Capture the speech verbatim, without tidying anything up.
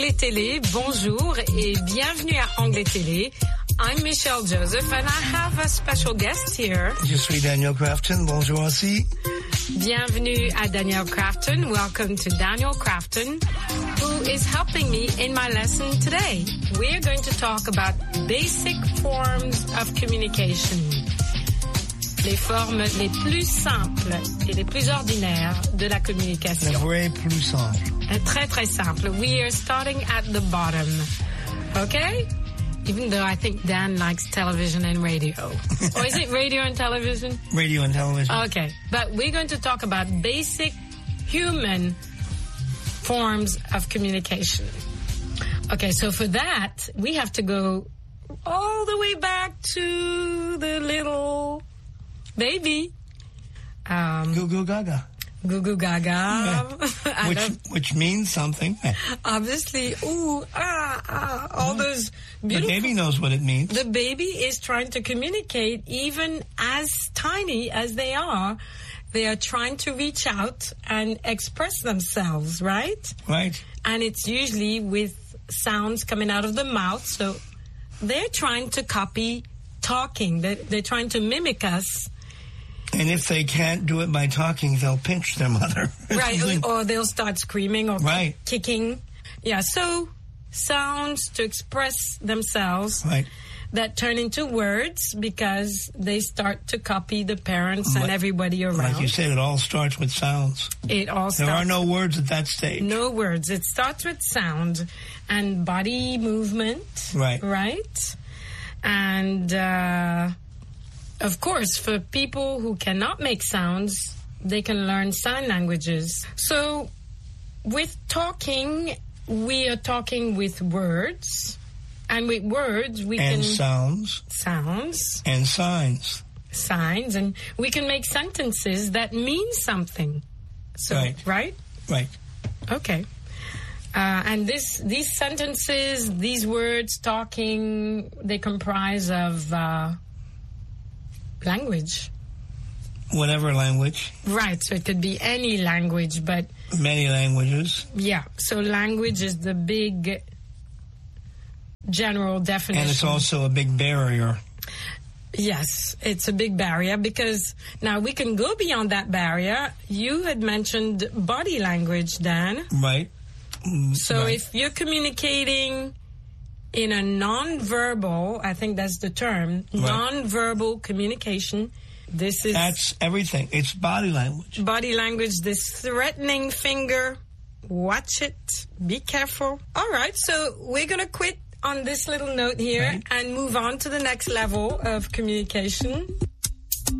Anglais Télé, bonjour et bienvenue à Anglais Télé. I'm Michelle Joseph and I have a special guest here. Je suis Daniel Crafton, bonjour aussi. Bienvenue à Daniel Crafton. Welcome to Daniel Crafton, who is helping me in my lesson today. We're going to talk about basic forms of communication. Les formes les plus simples et les plus ordinaires de la communication. Le vrai plus simple. Très, très simple. We are starting at the bottom. Okay? Even though I think Dan likes television and radio. Or is it radio and television? Radio and television. Okay. But we're going to talk about basic human forms of communication. Okay, so for that, we have to go all the way back to the little baby. Um, Goo Goo Gaga. Goo Goo Gaga. Yeah. Which, which means something. Obviously, ooh, ah, ah, all those beautiful... The baby knows what it means. The baby is trying to communicate, even as tiny as they are. They are trying to reach out and express themselves, right? Right. And it's usually with sounds coming out of the mouth. So they're trying to copy talking. They're, they're trying to mimic us. And if they can't do it by talking, they'll pinch their mother. Right, or they'll start screaming or right. kicking. Yeah, so sounds to express themselves right. that turn into words because they start to copy the parents but, and everybody around. Like you said, it all starts with sounds. It all starts... There are no words at that stage. No words. It starts with sound and body movement. Right. Right? And... Uh, Of course, for people who cannot make sounds, they can learn sign languages. So with talking, we are talking with words. And with words, we and can... And sounds. Sounds. And signs. Signs. And we can make sentences that mean something. So, right. Right? Right. Okay. Uh, and this, these sentences, these words, talking, they comprise of... Uh, language. Whatever language. Right, so it could be any language, but... Many languages. Yeah, so language is the big general definition. And it's also a big barrier. Yes, it's a big barrier because now we can go beyond that barrier. You had mentioned body language, Dan. Right. Mm, so right. if you're communicating... in a non-verbal, I think that's the term, right. non-verbal communication. This is... That's everything. It's body language. Body language, this threatening finger. Watch it. Be careful. All right, so we're going to quit on this little note here right. and move on to the next level of communication.